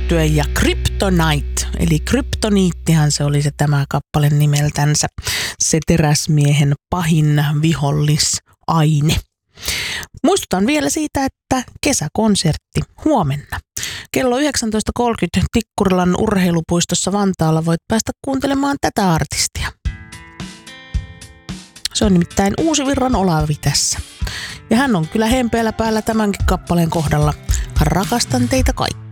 yhtye ja Kryptonite, eli kryptoniittihan se oli se tämä kappale nimeltänsä, se teräsmiehen pahin vihollisaine. Muistutan vielä siitä, että kesäkonsertti huomenna. Kello 19.30 Tikkurilan urheilupuistossa Vantaalla voit päästä kuuntelemaan tätä artistia. Se on nimittäin Uusivirran Olavi tässä. Ja hän on kyllä hempeällä päällä tämänkin kappaleen kohdalla. Rakastan teitä kaikki.